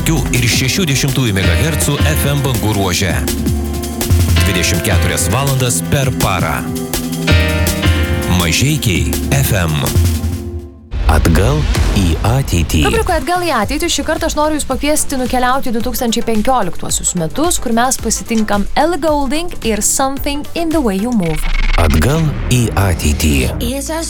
5,6 MHz FM bangų ruože. 24 valandas per parą. Mažeikiai FM. Atgal į ateitį. Rubrikoje Atgal į ateitį šį kartą aš noriu Jūs pakviesti nukeliauti 2015 metus, kur mes pasitinkam Ellie Goulding ir Something in the Way You Move. Atgal į ateitį.